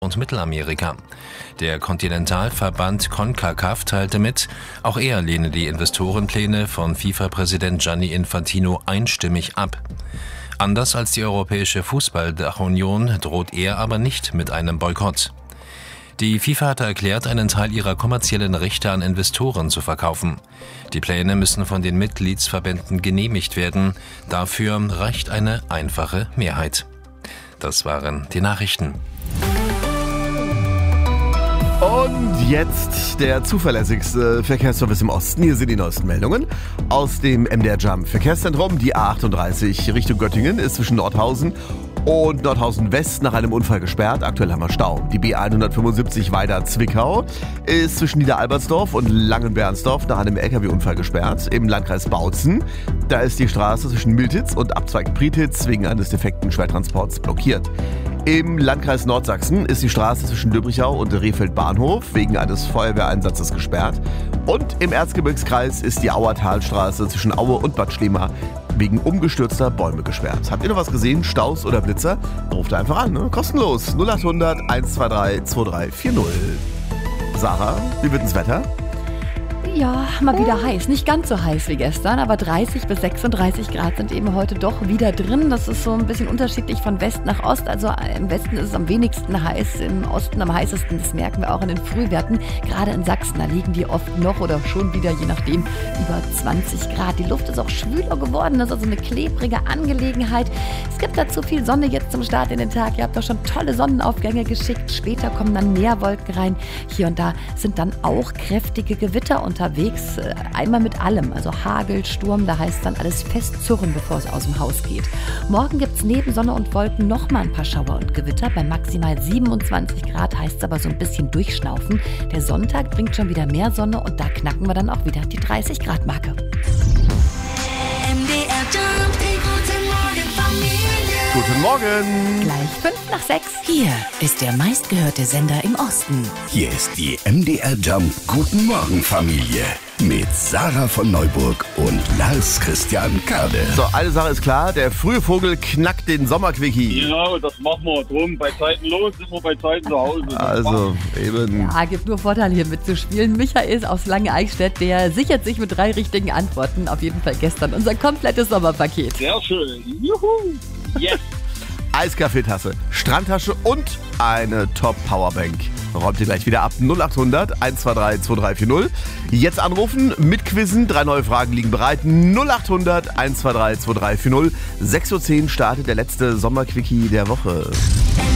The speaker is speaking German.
und Mittelamerika. Der Kontinentalverband CONCACAF teilte mit, auch er lehne die Investorenpläne von FIFA-Präsident Gianni Infantino einstimmig ab. Anders als die Europäische Fußballdachunion droht er aber nicht mit einem Boykott. Die FIFA hatte erklärt, einen Teil ihrer kommerziellen Rechte an Investoren zu verkaufen. Die Pläne müssen von den Mitgliedsverbänden genehmigt werden. Dafür reicht eine einfache Mehrheit. Das waren die Nachrichten. Und jetzt der zuverlässigste Verkehrsservice im Osten. Hier sind die neuesten Meldungen aus dem MDR Jump Verkehrszentrum. Die A38 Richtung Göttingen ist zwischen Nordhausen und Nordhausen West nach einem Unfall gesperrt. Aktuell haben wir Stau. Die B175 Weida-Zwickau ist zwischen Niederalbertsdorf und Langenbernsdorf nach einem LKW-Unfall gesperrt. Im Landkreis Bautzen, da ist die Straße zwischen Miltitz und Abzweig Prietitz wegen eines defekten Schwertransports blockiert. Im Landkreis Nordsachsen ist die Straße zwischen Döbrichau und Rehfeld Bahnhof wegen eines Feuerwehreinsatzes gesperrt. Und im Erzgebirgskreis ist die Auertalstraße zwischen Aue und Bad Schlema wegen umgestürzter Bäume gesperrt. Habt ihr noch was gesehen? Staus oder Blitzer? Ruft einfach an, ne? Kostenlos. 0800 123 2340. Sarah, wie wird das Wetter? Ja, mal wieder heiß. Nicht ganz so heiß wie gestern, aber 30 bis 36 Grad sind eben heute doch wieder drin. Das ist so ein bisschen unterschiedlich von West nach Ost. Also im Westen ist es am wenigsten heiß, im Osten am heißesten. Das merken wir auch in den Frühwerten. Gerade in Sachsen, da liegen die oft noch oder schon wieder, je nachdem, über 20 Grad. Die Luft ist auch schwüler geworden. Das ist also eine klebrige Angelegenheit. Es gibt dazu viel Sonne jetzt zum Start in den Tag. Ihr habt doch schon tolle Sonnenaufgänge geschickt. Später kommen dann mehr Wolken rein. Hier und da sind dann auch kräftige Gewitter unterwegs. Einmal mit allem, also Hagel, Sturm, da heißt dann alles festzurren, bevor es aus dem Haus geht. Morgen gibt es neben Sonne und Wolken nochmal ein paar Schauer und Gewitter. Bei maximal 27 Grad heißt es aber so ein bisschen durchschnaufen. Der Sonntag bringt schon wieder mehr Sonne und da knacken wir dann auch wieder die 30 Grad Marke. Guten Morgen. Gleich 5:05. Hier ist der meistgehörte Sender im Osten. Hier ist die MDR Jump Guten Morgen Familie mit Sarah von Neuburg und Lars Christian Kade. So, eine Sache ist klar, der frühe Vogel knackt den Sommerquickie. Genau, das machen wir drum. Bei Zeiten los, sind wir bei Zeiten zu Hause. Also, eben. Ja, gibt nur Vorteile hier mitzuspielen. Michael aus Lange-Eichstätt, der sichert sich mit 3 richtigen Antworten. Auf jeden Fall gestern unser komplettes Sommerpaket. Sehr schön. Juhu. Yes. Eiskaffeetasse, Strandtasche und eine Top-Powerbank. Räumt ihr gleich wieder ab. 0800 123 2340. Jetzt anrufen, mitquizzen. 3 neue Fragen liegen bereit. 0800 123 2340. 6:10 Uhr startet der letzte Sommerquickie der Woche.